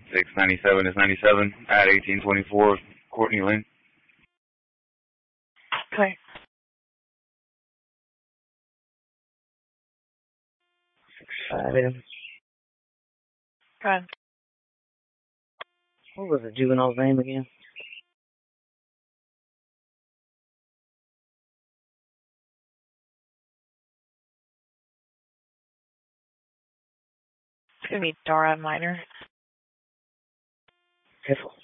697 is 97 at 1824 Courtney Lane. Okay. Go ahead. What was the juvenile's name again? It's going to be Dara Minor. Piffle.